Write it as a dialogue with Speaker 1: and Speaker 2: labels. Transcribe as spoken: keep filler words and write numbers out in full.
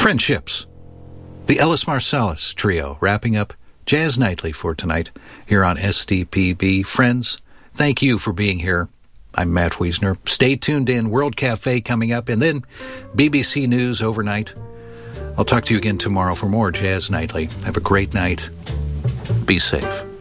Speaker 1: Friendships. The Ellis Marsalis Trio wrapping up Jazz Nightly for tonight here on S D P B. Friends, thank you for being here. I'm Matt Wiesner. Stay tuned in. World Cafe coming up, and then B B C News overnight. I'll talk to you again tomorrow for more Jazz Nightly. Have a great night. Be safe.